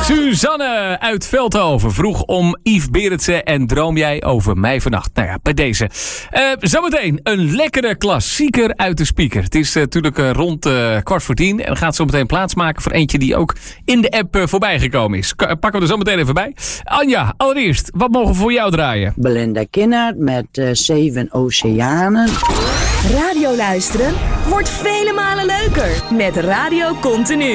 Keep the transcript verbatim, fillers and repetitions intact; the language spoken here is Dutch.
Suzanne uit Veldhoven vroeg om Yves Berendsen en Droom jij over mij vannacht. Nou ja, bij deze. Uh, zometeen een lekkere klassieker uit de speaker. Het is uh, natuurlijk uh, rond uh, kwart voor tien. En gaat zometeen plaatsmaken voor eentje die ook in de app uh, voorbij gekomen is. K- pakken we er zo meteen even bij. Anja, allereerst, wat mogen we voor jou draaien? Belinda Kinnert met uh, Zeven Oceanen. Radio luisteren wordt vele malen leuker met Radio Continu.